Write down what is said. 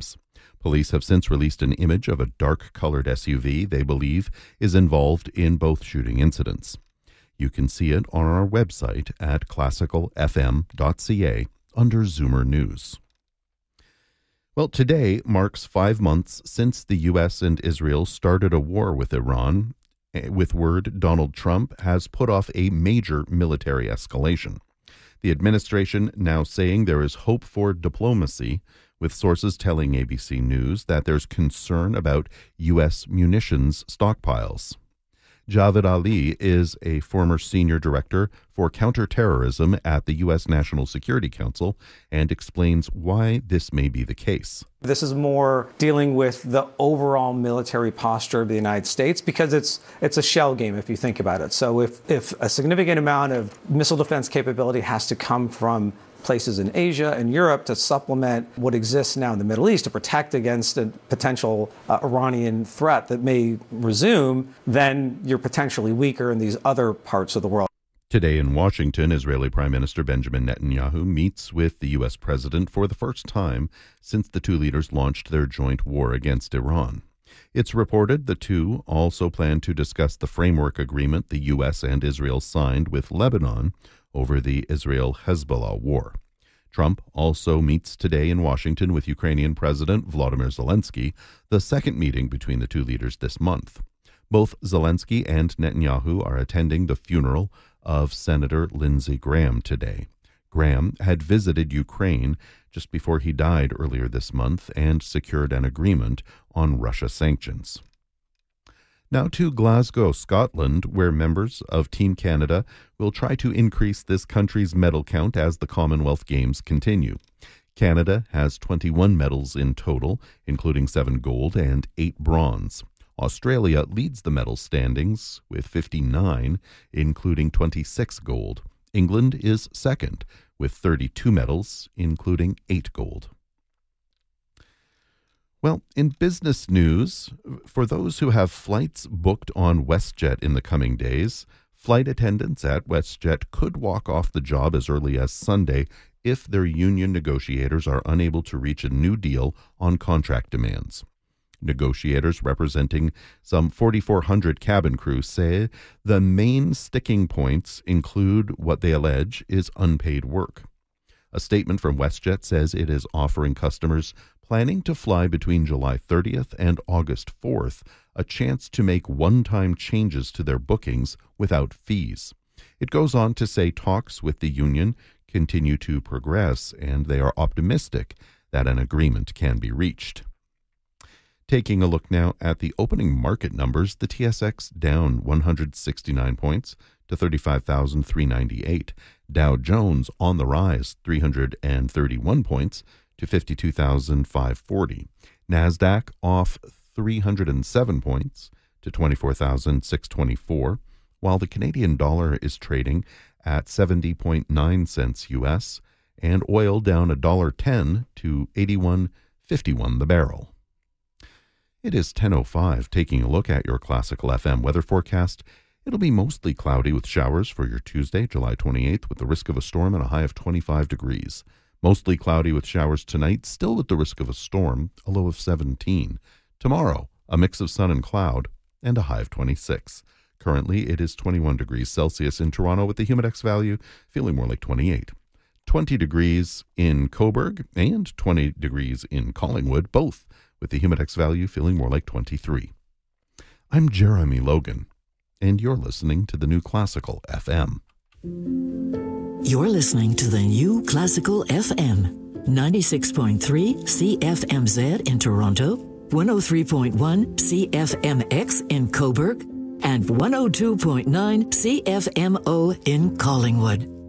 victims. Police have since released an image of a dark-colored SUV they believe is involved in both shooting incidents. You can see it on our website at classicalfm.ca under Zoomer News. Well, today marks 5 months since the U.S. and Israel started a war with Iran, with word Donald Trump has put off a major military escalation. The administration now saying there is hope for diplomacy, with sources telling ABC News that there's concern about U.S. munitions stockpiles. Javed Ali is a former senior director for counterterrorism at the U.S. National Security Council and explains why this may be the case. This is more dealing with the overall military posture of the United States because it's a shell game if you think about it. So if a significant amount of missile defense capability has to come from places in Asia and Europe to supplement what exists now in the Middle East to protect against a potential Iranian threat that may resume, then you're potentially weaker in these other parts of the world. Today in Washington, Israeli Prime Minister Benjamin Netanyahu meets with the U.S. president for the first time since the two leaders launched their joint war against Iran. It's reported the two also plan to discuss the framework agreement the U.S. and Israel signed with Lebanon over the Israel-Hezbollah war. Trump also meets today in Washington with Ukrainian President Volodymyr Zelensky, the second meeting between the two leaders this month. Both Zelensky and Netanyahu are attending the funeral of Senator Lindsey Graham today. Graham had visited Ukraine just before he died earlier this month and secured an agreement on Russia sanctions. Now to Glasgow, Scotland, where members of Team Canada will try to increase this country's medal count as the Commonwealth Games continue. Canada has 21 medals in total, including 7 gold and 8 bronze. Australia leads the medal standings with 59, including 26 gold. England is second with 32 medals, including 8 gold. Well, in business news, for those who have flights booked on WestJet in the coming days, flight attendants at WestJet could walk off the job as early as Sunday if their union negotiators are unable to reach a new deal on contract demands. Negotiators representing some 4,400 cabin crew say the main sticking points include what they allege is unpaid work. A statement from WestJet says it is offering customers planning to fly between July 30th and August 4th a chance to make one-time changes to their bookings without fees. It goes on to say talks with the union continue to progress and they are optimistic that an agreement can be reached. Taking a look now at the opening market numbers, the TSX down 169 points to 35,398. Dow Jones on the rise 331 points to 52,540. NASDAQ off 307 points to 24,624, while the Canadian dollar is trading at 70.9 cents U.S. and oil down $1.10 to 81.51 the barrel. It is 10:05. Taking a look at your Classical FM weather forecast. It'll be mostly cloudy with showers for your Tuesday, July 28th, with the risk of a storm and a high of 25 degrees. Mostly cloudy with showers tonight, still with the risk of a storm, a low of 17. Tomorrow, a mix of sun and cloud and a high of 26. Currently, it is 21 degrees Celsius in Toronto with the Humidex value feeling more like 28. 20 degrees in Cobourg and 20 degrees in Collingwood, both with the Humidex value feeling more like 23. I'm Jeremy Logan, and you're listening to the New Classical FM. You're listening to the New Classical FM, 96.3 CFMZ in Toronto, 103.1 CFMX in Cobourg, and 102.9 CFMO in Collingwood.